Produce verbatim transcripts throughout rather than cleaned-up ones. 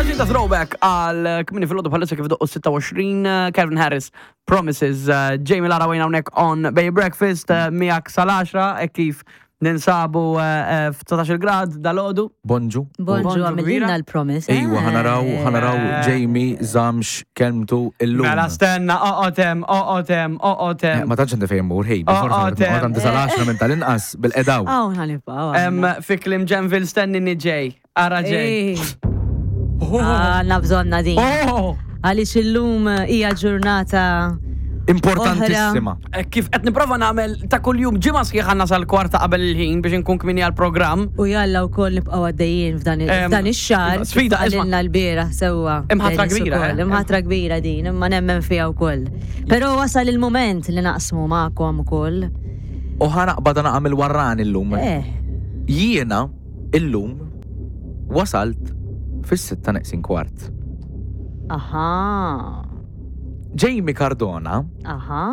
Għalġin ta' throwback għal kmini fil-ħodu bħalissa kif doqqu sitta u għoxrin Calvin Harris Promises uh, Jamie Lara wajna unek on Bay Breakfast uh, miak sal-għaxra e kif ninsabu uh, f-tsax grad dal-ħodu. Bonġu. Bonġu għamilina l-promise. Ejwa, ħanaraw, ħanaraw Jamie zamx kelmtu illum. Mela stenna, oqotem, oqotem, oqotem. Ma tanċ ntifejn mur, hej, bil-forza, għandi sal-għaxra minn tal-inqas, bil-edaw. Aw, ħanibaw. Fi klim ġenvil stenni niġej, ara ġej. Għanna bżonna din. Għalix illum hija ġurnata importantissima. Kif qed nipprova nagħmel ta' kuljum ġimgħa sħiħa nasal kwarta qabel il-ħin biex inkun kmini għall-programm. U jalla wkoll nibqgħu għaddejjin f'dan ix-xahar. Sfida għalilna l-bieraħ sewwa. Imħatra kbira. Imħatra kbira din, imma nemmen fiha wkoll. Però wasal il-mument li naqsmu magħkom ukoll. U ħanaqbad nagħmel warran illum. Jiena illum wasalt fis-sitta neqsin kwart. Aha. Jamie Cardona Aha.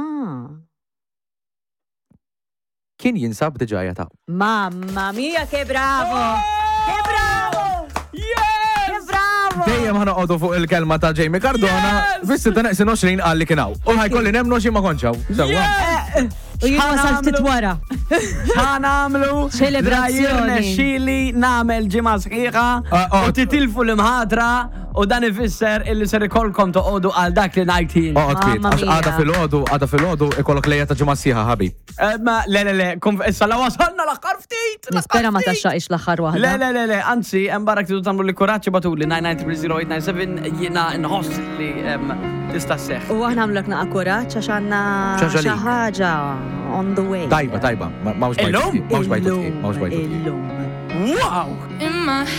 kien jinsab diġaja ta' Mamma mia, che bravo! Che bravo! Yes! Che bravo! Dejjem ħana qodu fuq il-kelma ta' Jamie Cardona fis-sitta neqsin għoxrin għalli kienaw. U ħajkolli nemnu xi ma konċaw. U jien wasalt titwara. ħan għamlu ċelebrazzjoni. Xili namel ġimgħa sħiħa u titilfu l-imħadra u dan ifisser illi ser ikolkom toqgħodu għal dak li ngħid jien. Oqgħod kif, għax għada fil-għodu, għada fil-għodu ikollok lejja ta' ġimgħa sħiħa ħabib. Ma le le le, issa la wasalna l-aħħar ftit. Nispera ma taxxaqix l-aħħar waħda. Le le le le, anzi hemm barra tidu tagħmlu li kuraġġi batuli nine nine zero zero eight nine seven jiena nħoss li tista' sseħħ. U aħna għamlek naqa' kuraġġ għax għandna xi ħaġa on the way. Tajba, tajba, mawx bajtu. Mawx bajtu. Mawx bajtu. Illum. Wow! In my